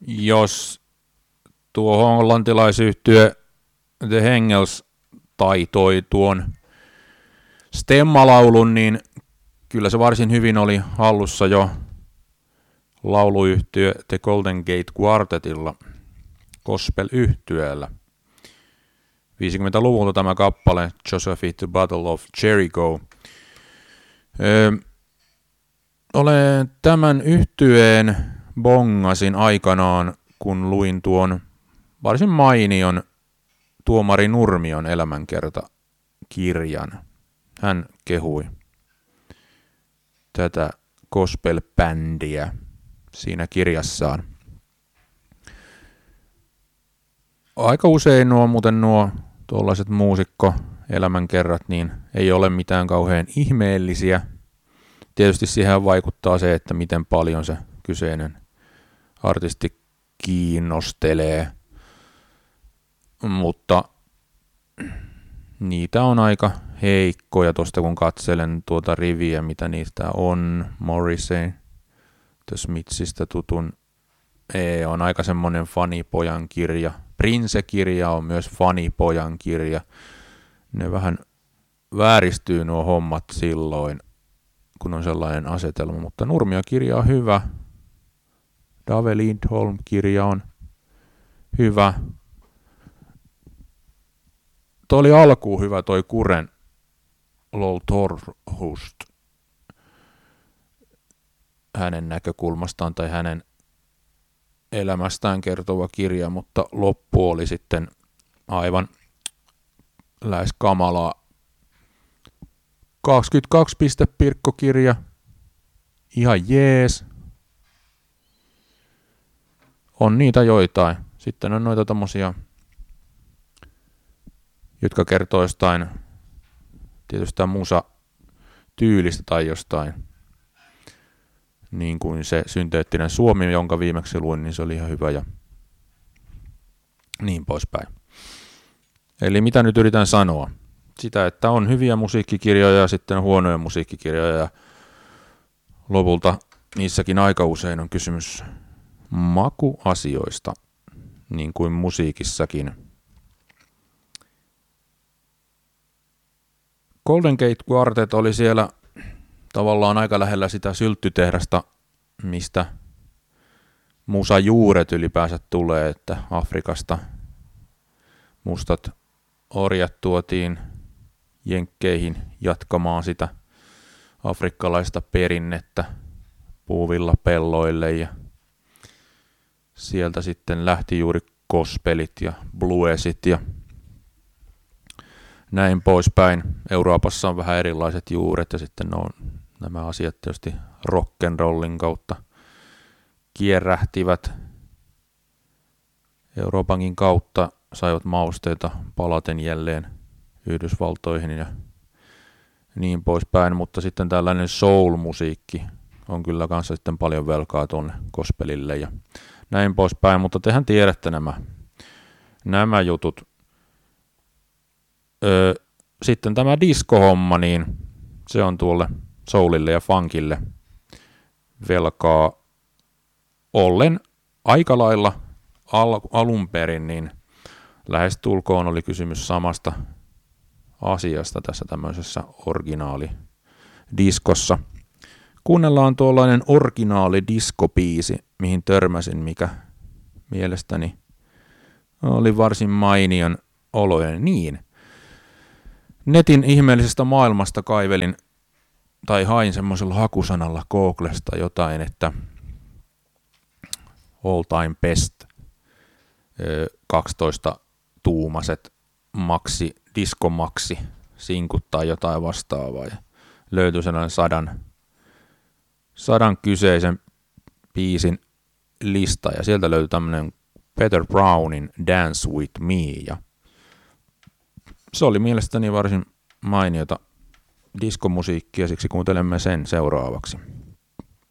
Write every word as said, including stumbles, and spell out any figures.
Jos tuo hollantilaisyhtye The Hengels taitoi tuon stemmalaulun, niin kyllä se varsin hyvin oli hallussa jo lauluyhtye The Golden Gate Quartetilla, gospel-yhtyeellä. viisikymmentäluvulta tämä kappale Josephine The Battle of Jericho. Öö, olen tämän yhtyeen bongasin aikanaan, kun luin tuon varsin mainion Tuomari Nurmion elämänkertakirjan. Hän kehui tätä gospel-bändiä siinä kirjassaan. Aika usein nuo muuten nuo tuollaiset muusikko-elämänkerrat niin ei ole mitään kauhean ihmeellisiä. Tietysti siihen vaikuttaa se, että miten paljon se kyseinen artisti kiinnostelee, mutta niitä on aika heikkoja tuosta kun katselen tuota riviä, mitä niistä on. Morrissey, The Smithsistä tutun, ei, on aika semmoinen fanipojan kirja. Prince-kirja on myös fanipojan kirja. Ne vähän vääristyy nuo hommat silloin, kun on sellainen asetelma, mutta Nurmio-kirja on hyvä. Dave Lindholm-kirja on hyvä. Tuo oli alkuun hyvä toi Kuren Lol Torhust hänen näkökulmastaan tai hänen elämästään kertova kirja, mutta loppu oli sitten aivan lähes kamalaa. kaksikymmentäkaksi piste Pirkko-kirja, ihan jees. On niitä joitain. Sitten on noita tommosia, jotka kertoo jostain tietysti musa tyylistä tai jostain. Niin kuin se synteettinen Suomi, jonka viimeksi luin, niin se oli ihan hyvä ja niin poispäin. Eli mitä nyt yritän sanoa? Sitä, että on hyviä musiikkikirjoja ja sitten huonoja musiikkikirjoja ja lopulta niissäkin aika usein on kysymys makuasioista, niin kuin musiikissakin. Golden Gate Quartet oli siellä tavallaan aika lähellä sitä sylttytehdasta, mistä musajuuret ylipäänsä tulee, että Afrikasta mustat orjat tuotiin jenkkeihin jatkamaan sitä afrikkalaista perinnettä puuvilla pelloille ja sieltä sitten lähti juuri gospelit ja bluesit ja näin poispäin. Euroopassa on vähän erilaiset juuret ja sitten on nämä asiat tietysti rock'n'rollin kautta kierrähtivät Euroopankin kautta, saivat mausteita palaten jälleen Yhdysvaltoihin ja niin poispäin, mutta sitten tällainen soul-musiikki on kyllä kanssa sitten paljon velkaa tuonne gospelille ja näin poispäin, mutta tehän tiedätte nämä, nämä jutut. Öö, sitten tämä diskohomma, niin se on tuolle soulille ja funkille velkaa ollen aika lailla al- alun perin, niin lähes tulkoon oli kysymys samasta asiasta tässä tämmöisessä originaalidiskossa. Kuunnellaan tuollainen originaali diskobiisi, mihin törmäsin, mikä mielestäni oli varsin mainion oloinen. Niin. Netin ihmeellisestä maailmasta kaivelin tai hain semmoisella hakusanalla Googlesta jotain, että all time best kaksitoista tuumaset maxi, diskomaksi, sinkut tai jotain vastaavaa. Ja löytyi sellainen sadan, sadan kyseisen biisin lista ja sieltä löytyi tämmöinen Peter Brownin Dance With Me ja se oli mielestäni varsin mainiota diskomusiikkia, siksi kuuntelemme sen seuraavaksi.